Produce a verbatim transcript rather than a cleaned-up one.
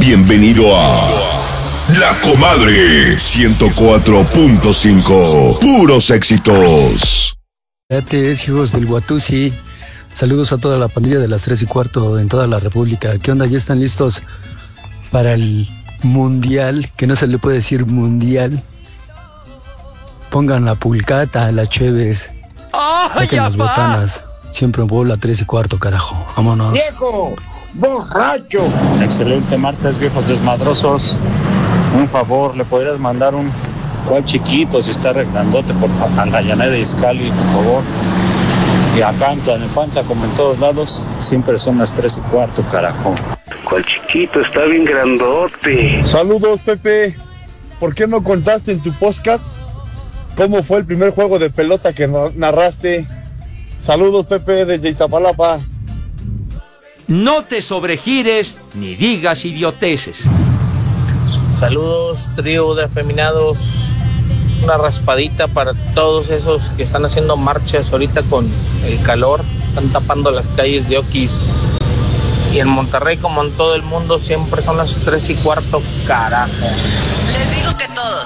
Bienvenido a La Comadre ciento cuatro punto cinco. Puros éxitos. Gracias, hijos del Guatusi. Saludos a toda la pandilla de las tres y cuarto en toda la República. ¿Qué onda? ¿Ya están listos para el mundial? Que no se le puede decir mundial. Pongan la pulcata, la cheves. Saquen las botanas. Siempre en bola tres y cuarto, carajo. Vámonos. ¡Viejo! ¡Borracho! Excelente martes, viejos desmadrosos. Un favor, ¿le podrías mandar un cual chiquito si está arreglandote por a la llanera de Izcali, por favor? Y acá en Tlalnepantla, como en todos lados, siempre son las tres y cuarto, carajo. Cual chiquito, está bien grandote. Saludos, Pepe. ¿Por qué no contaste en tu podcast cómo fue el primer juego de pelota que narraste? Saludos, Pepe, desde Iztapalapa. No te sobregires ni digas idioteces. Saludos, trío de afeminados. Una raspadita para todos esos que están haciendo marchas ahorita con el calor. Están tapando las calles de Oquis. Y en Monterrey, como en todo el mundo, siempre son las tres y cuarto, carajo. Les digo que todos.